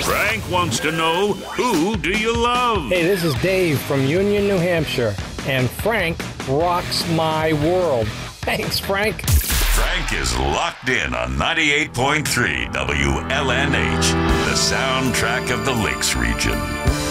Frank wants to know, who do you love? Hey, this is Dave from Union, New Hampshire, and Frank rocks my world. Thanks, Frank. Frank is locked in on 98.3 WLNH, the soundtrack of the Lakes region.